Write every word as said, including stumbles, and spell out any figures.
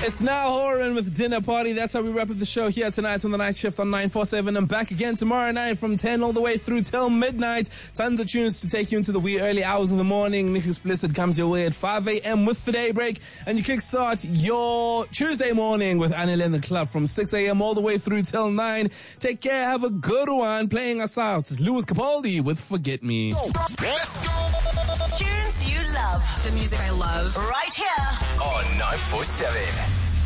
It's now Horan with Dinner Party. That's how we wrap up the show here tonight on the night shift on nine four seven. I'm back again tomorrow night from ten all the way through till midnight. Tons of tunes to take you into the wee early hours of the morning. Nick Explicit comes your way at five a.m. with the daybreak. And you kickstart your Tuesday morning with Anil in the Club from six a.m. all the way through till nine. Take care. Have a good one. Playing us out is Lewis Capaldi with Forget Me. Let's go! Tunes you love. The music I love. Right here On nine four seven.